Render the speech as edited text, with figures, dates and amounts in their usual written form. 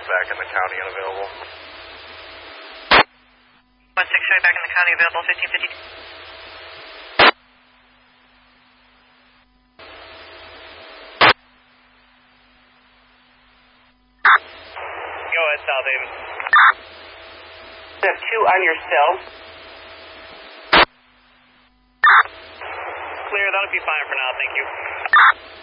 back in the county and available. 1-6 showing back in the county available, 1552. Go ahead, South Haven. You have 2 on your cell. Clear, that'll be fine for now, thank you.